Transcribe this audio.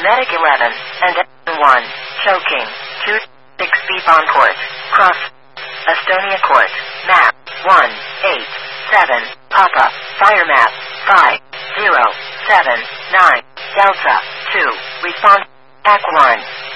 Medic 11, and 1, choking, 2, 6 beep on court, cross, Estonia court, map, 1, 8, 7, Papa, fire map, 5, 0, 7, 9, Delta, 2, response, back 1.